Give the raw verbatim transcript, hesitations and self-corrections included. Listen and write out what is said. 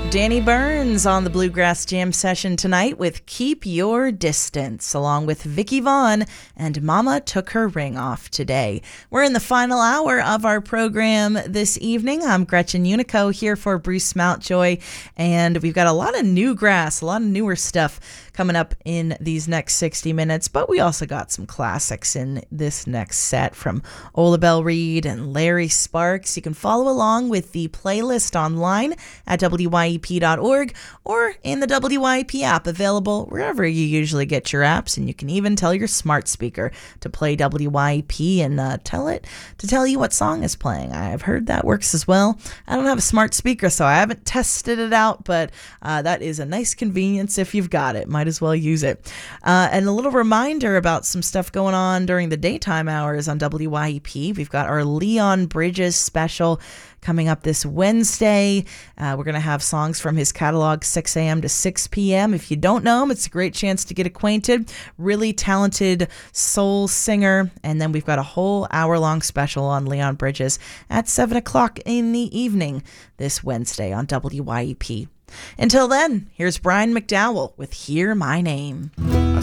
Danny Burns on the Bluegrass Jam session tonight with Keep Your Distance, along with Vicky Vaughn and Mama Took Her Ring Off Today. We're in the final hour of our program this evening. I'm Gretchen Unico here for Bruce Mountjoy, and we've got a lot of new grass, a lot of newer stuff coming up in these next sixty minutes, but we also got some classics in this next set from Ola Belle Reed and Larry Sparks. You can follow along with the playlist online at W Y E P dot org or in the W Y E P app, available wherever you usually get your apps, and you can even tell your smart speaker to play W Y E P and uh, tell it to tell you what song is playing. I've heard that works as well. I don't have a smart speaker, so I haven't tested it out, but uh, that is a nice convenience if you've got it. Might as well use it. Uh, and a little reminder about some stuff going on during the daytime hours on W Y E P. We've got our Leon Bridges special coming up this Wednesday. Uh, we're going to have songs from his catalog six a.m. to six p.m. If you don't know him, it's a great chance to get acquainted. Really talented soul singer. And then we've got a whole hour-long special on Leon Bridges at seven o'clock in the evening this Wednesday on W Y E P. Until then, here's Brian McDowell with Hear My Name.